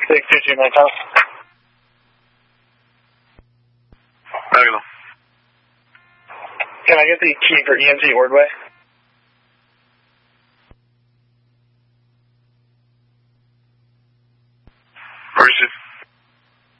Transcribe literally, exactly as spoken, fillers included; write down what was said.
six two two nine tunnel. Regular. Can I get the key for E M T Ordway?